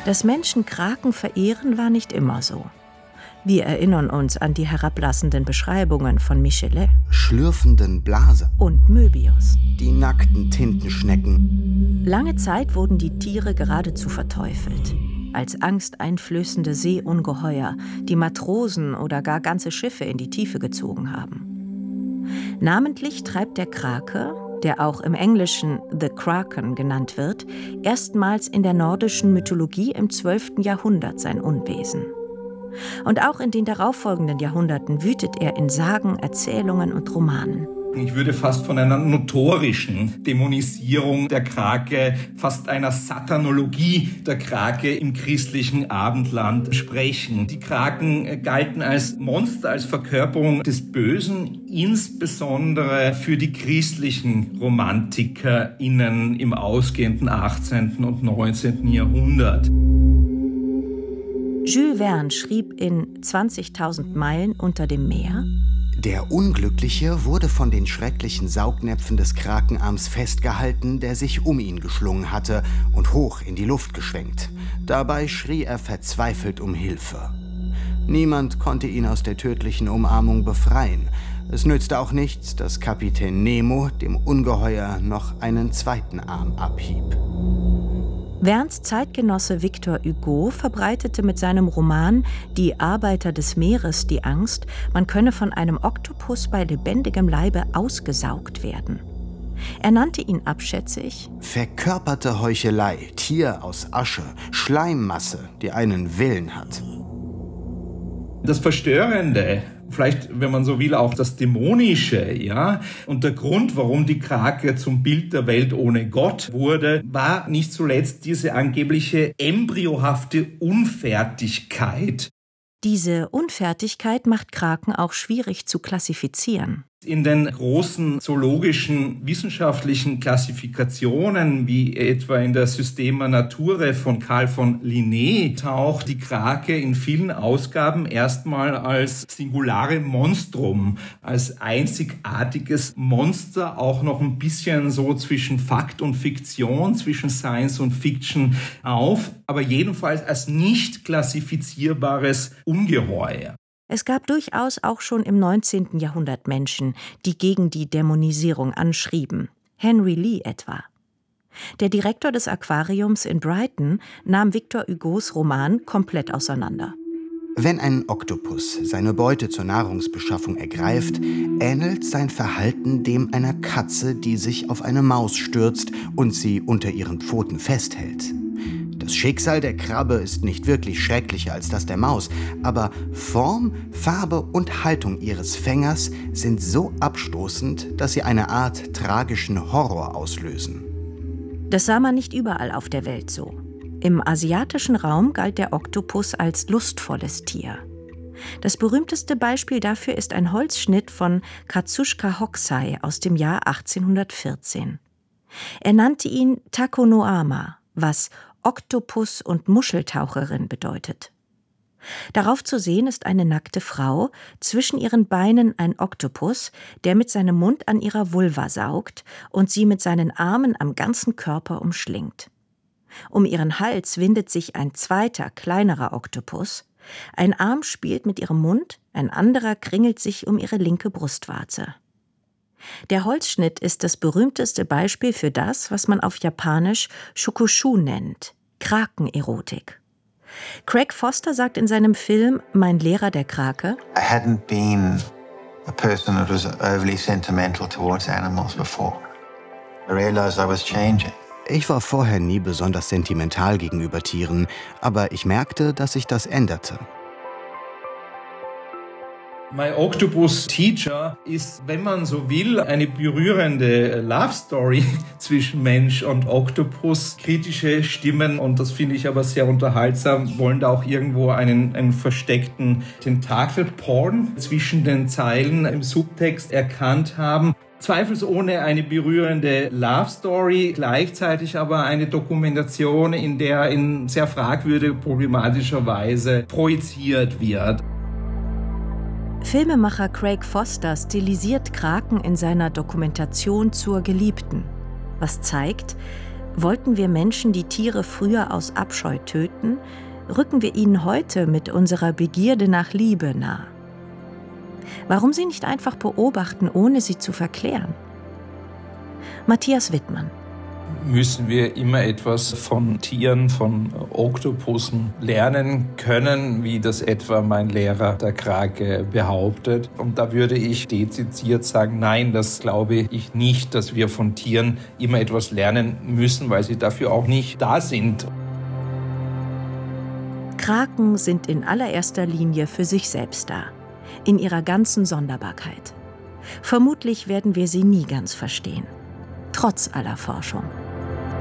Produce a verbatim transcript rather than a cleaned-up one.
Dass Menschen Kraken verehren, war nicht immer so. Wir erinnern uns an die herablassenden Beschreibungen von Michelet, schlürfenden Blaser und Möbius. Die nackten Tintenschnecken. Lange Zeit wurden die Tiere geradezu verteufelt. Als angsteinflößende Seeungeheuer, die Matrosen oder gar ganze Schiffe in die Tiefe gezogen haben. Namentlich treibt der Krake, der auch im Englischen The Kraken genannt wird, erstmals in der nordischen Mythologie im zwölften Jahrhundert sein Unwesen. Und auch in den darauffolgenden Jahrhunderten wütet er in Sagen, Erzählungen und Romanen. Ich würde fast von einer notorischen Dämonisierung der Krake, fast einer Satanologie der Krake im christlichen Abendland sprechen. Die Kraken galten als Monster, als Verkörperung des Bösen, insbesondere für die christlichen RomantikerInnen im ausgehenden achtzehnten und neunzehnten Jahrhundert. Jules Verne schrieb in zwanzigtausend Meilen unter dem Meer: Der Unglückliche wurde von den schrecklichen Saugnäpfen des Krakenarms festgehalten, der sich um ihn geschlungen hatte und hoch in die Luft geschwenkt. Dabei schrie er verzweifelt um Hilfe. Niemand konnte ihn aus der tödlichen Umarmung befreien. Es nützte auch nichts, dass Kapitän Nemo dem Ungeheuer noch einen zweiten Arm abhieb. Vernes Zeitgenosse Victor Hugo verbreitete mit seinem Roman Die Arbeiter des Meeres die Angst, man könne von einem Oktopus bei lebendigem Leibe ausgesaugt werden. Er nannte ihn abschätzig verkörperte Heuchelei, Tier aus Asche, Schleimmasse, die einen Willen hat. Das Verstörende, vielleicht, wenn man so will, auch das Dämonische, ja. Und der Grund, warum die Krake zum Bild der Welt ohne Gott wurde, war nicht zuletzt diese angebliche embryohafte Unfertigkeit. Diese Unfertigkeit macht Kraken auch schwierig zu klassifizieren. In den großen zoologischen wissenschaftlichen Klassifikationen, wie etwa in der Systema Naturae von Carl von Linné, taucht die Krake in vielen Ausgaben erstmal als singulare Monstrum, als einzigartiges Monster, auch noch ein bisschen so zwischen Fakt und Fiktion, zwischen Science und Fiction auf, aber jedenfalls als nicht klassifizierbares Ungeheuer. Es gab durchaus auch schon im neunzehnten Jahrhundert Menschen, die gegen die Dämonisierung anschrieben. Henry Lee etwa. Der Direktor des Aquariums in Brighton nahm Victor Hugos Roman komplett auseinander. Wenn ein Oktopus seine Beute zur Nahrungsbeschaffung ergreift, ähnelt sein Verhalten dem einer Katze, die sich auf eine Maus stürzt und sie unter ihren Pfoten festhält. Das Schicksal der Krabbe ist nicht wirklich schrecklicher als das der Maus, aber Form, Farbe und Haltung ihres Fängers sind so abstoßend, dass sie eine Art tragischen Horror auslösen. Das sah man nicht überall auf der Welt so. Im asiatischen Raum galt der Oktopus als lustvolles Tier. Das berühmteste Beispiel dafür ist ein Holzschnitt von Katsushika Hokusai aus dem Jahr achtzehnhundertvierzehn. Er nannte ihn Takonoama, was Oktopus und Muscheltaucherin bedeutet. Darauf zu sehen ist eine nackte Frau, zwischen ihren Beinen ein Oktopus, der mit seinem Mund an ihrer Vulva saugt und sie mit seinen Armen am ganzen Körper umschlingt. Um ihren Hals windet sich ein zweiter, kleinerer Oktopus. Ein Arm spielt mit ihrem Mund, ein anderer kringelt sich um ihre linke Brustwarze. Der Holzschnitt ist das berühmteste Beispiel für das, was man auf Japanisch Shokushu nennt, Krakenerotik. Craig Foster sagt in seinem Film Mein Lehrer der Krake: I hadn't been a person that was overly sentimental towards animals before. I realized I was changing. Ich war vorher nie besonders sentimental gegenüber Tieren, aber ich merkte, dass sich das änderte. My Octopus Teacher ist, wenn man so will, eine berührende Love Story zwischen Mensch und Oktopus. Kritische Stimmen, und das finde ich aber sehr unterhaltsam, wollen da auch irgendwo einen, einen versteckten Tentakel-Porn zwischen den Zeilen im Subtext erkannt haben. Zweifelsohne eine berührende Love Story, gleichzeitig aber eine Dokumentation, in der in sehr fragwürdiger, problematischer Weise projiziert wird. Filmemacher Craig Foster stilisiert Kraken in seiner Dokumentation zur Geliebten, was zeigt, Wollten wir Menschen die Tiere früher aus Abscheu töten, rücken wir ihnen heute mit unserer Begierde nach Liebe nah. Warum sie nicht einfach beobachten, ohne sie zu verklären? Matthias Wittmann. Müssen wir immer etwas von Tieren, von Oktopussen lernen können, wie das etwa mein Lehrer, der Krake, behauptet. Und da würde ich dezidiert sagen, nein, das glaube ich nicht, dass wir von Tieren immer etwas lernen müssen, weil sie dafür auch nicht da sind. Kraken sind in allererster Linie für sich selbst da, in ihrer ganzen Sonderbarkeit. Vermutlich werden wir sie nie ganz verstehen, trotz aller Forschung.